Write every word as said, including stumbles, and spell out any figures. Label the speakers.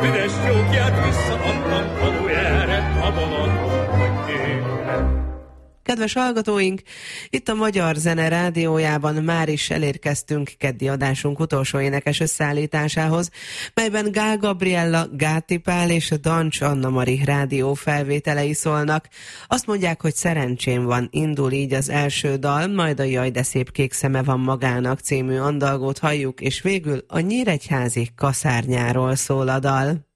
Speaker 1: üres tyúkját visszaadtam falujára, a Balaton vagy délre.
Speaker 2: Kedves hallgatóink, itt a Magyar Zene Rádiójában már is elérkeztünk keddi adásunk utolsó énekes összeállításához, melyben Gál Gabriella, Gáti Pál és a Dancs Anna Mari rádió felvételei szólnak. Azt mondják, hogy szerencsém van, indul így az első dal, majd a Jaj, de szép kék szeme van magának című andalgót halljuk, és végül a nyíregyházi kaszárnyáról szól a dal.